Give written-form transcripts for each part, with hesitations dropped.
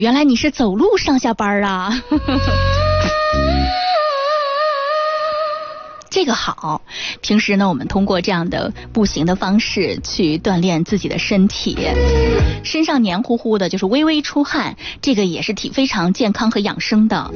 原来你是走路上下班啊。这个好，平时呢我们通过这样的步行的方式去锻炼自己的身体，身上黏糊糊的就是微微出汗，这个也是非常健康和养生的。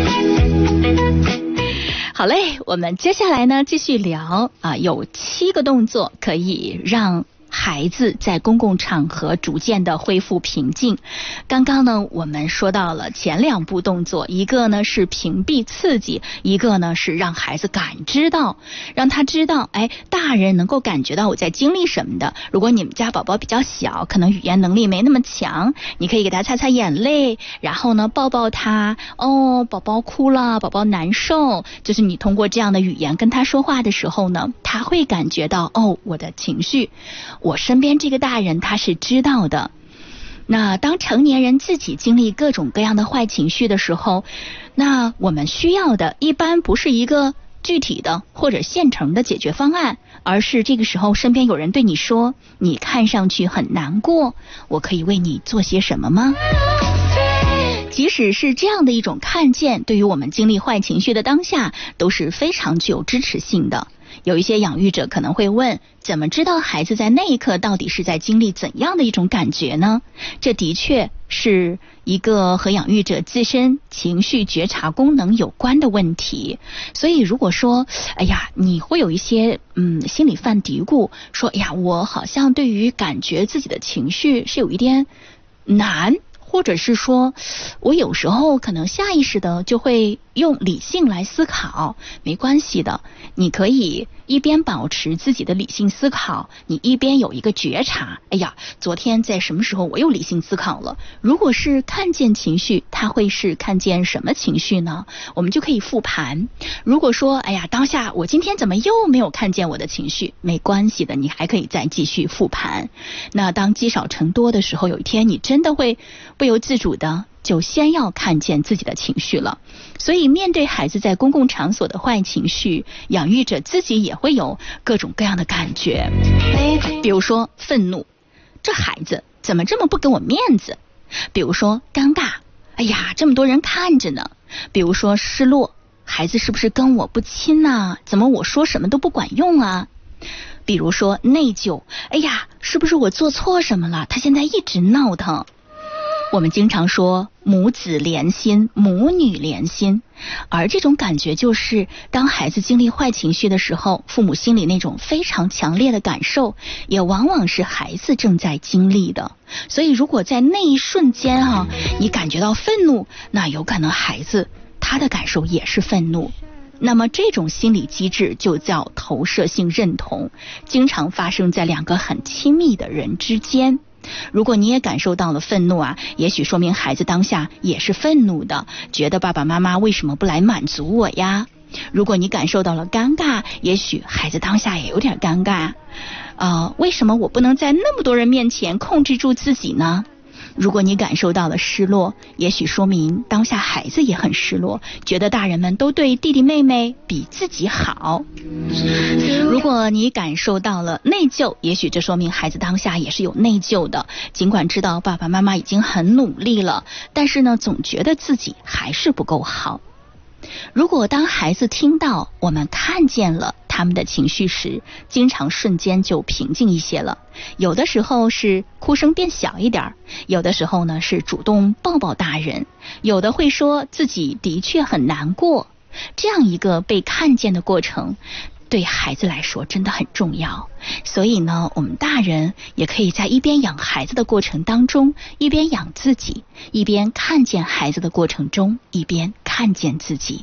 好嘞，我们接下来呢继续聊有7个动作可以让孩子在公共场合逐渐的恢复平静。刚刚呢我们说到了前2步动作，一个呢是屏蔽刺激，一个呢是让孩子感知到，让他知道大人能够感觉到我在经历什么的。如果你们家宝宝比较小，可能语言能力没那么强，你可以给他擦擦眼泪，然后呢抱抱他，宝宝哭了，宝宝难受，就是你通过这样的语言跟他说话的时候呢，他会感觉到我的情绪，我身边这个大人他是知道的。那当成年人自己经历各种各样的坏情绪的时候，那我们需要的一般不是一个具体的或者现成的解决方案，而是这个时候身边有人对你说，你看上去很难过，我可以为你做些什么吗？即使是这样的一种看见，对于我们经历坏情绪的当下都是非常具有支持性的。有一些养育者可能会问，怎么知道孩子在那一刻到底是在经历怎样的一种感觉呢？这的确是一个和养育者自身情绪觉察功能有关的问题。所以如果说你会有一些心里犯嘀咕，说我好像对于感觉自己的情绪是有一点难，或者是说我有时候可能下意识的就会用理性来思考，没关系的，你可以一边保持自己的理性思考，你一边有一个觉察，昨天在什么时候我又理性思考了，如果是看见情绪，它会是看见什么情绪呢？我们就可以复盘。如果说当下我今天怎么又没有看见我的情绪，没关系的，你还可以再继续复盘。那当积少成多的时候，有一天你真的会不由自主的就先要看见自己的情绪了。所以面对孩子在公共场所的坏情绪，养育者自己也会有各种各样的感觉。比如说愤怒，这孩子怎么这么不给我面子？比如说尴尬，这么多人看着呢。比如说失落，孩子是不是跟我不亲啊？怎么我说什么都不管用啊？比如说内疚，是不是我做错什么了？他现在一直闹腾。我们经常说母子连心，母女连心，而这种感觉就是当孩子经历坏情绪的时候，父母心里那种非常强烈的感受也往往是孩子正在经历的。所以如果在那一瞬间你感觉到愤怒，那有可能孩子他的感受也是愤怒。那么这种心理机制就叫投射性认同，经常发生在2个很亲密的人之间。如果你也感受到了愤怒也许说明孩子当下也是愤怒的，觉得爸爸妈妈为什么不来满足我呀？如果你感受到了尴尬，也许孩子当下也有点尴尬，为什么我不能在那么多人面前控制住自己呢？如果你感受到了失落，也许说明当下孩子也很失落，觉得大人们都对弟弟妹妹比自己好。如果你感受到了内疚，也许这说明孩子当下也是有内疚的，尽管知道爸爸妈妈已经很努力了，但是呢，总觉得自己还是不够好。如果当孩子听到我们看见了他们的情绪时，经常瞬间就平静一些了。有的时候是哭声变小一点，有的时候呢是主动抱抱大人，有的会说自己的确很难过。这样一个被看见的过程对孩子来说真的很重要。所以呢，我们大人也可以在一边养孩子的过程当中，一边养自己，一边看见孩子的过程中，一边看见自己，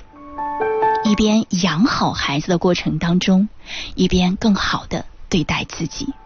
一边养好孩子的过程当中，一边更好的对待自己。